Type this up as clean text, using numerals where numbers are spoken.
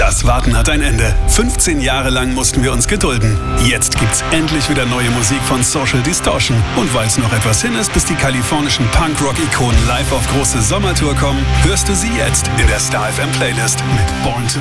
Das Warten hat ein Ende. 15 Jahre lang mussten wir uns gedulden. Jetzt gibt's endlich wieder neue Musik von Social Distortion. Und weil es noch etwas hin ist, bis die kalifornischen Punk-Rock-Ikonen live auf große Sommertour kommen, hörst du sie jetzt in der Star FM Playlist mit Born to